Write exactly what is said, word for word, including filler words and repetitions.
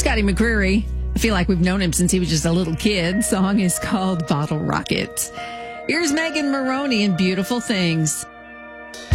Scotty McCreery. I feel like we've known him since he was just a little kid. Song is called Bottle Rocket. Here's Megan Maroney and Beautiful Things.